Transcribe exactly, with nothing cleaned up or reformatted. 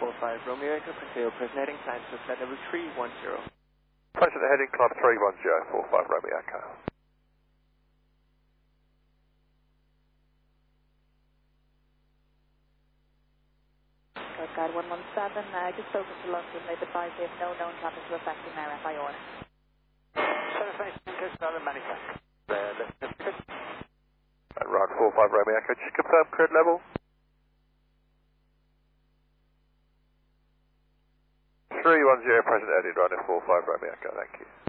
four five Romeo Echo Paseo, present heading signs for flight level three one zero. Present heading climb three one zero, four five Romeo Echo. Coast Guard one one seven, uh, just focus to London, they've advised they have no known traffic to affecting their F I R. seven five Coast Guard and manifest. And right, four five Romeo Echo, just confirm cleared level. three one zero, present heading, running four five Romeo Echo, thank you.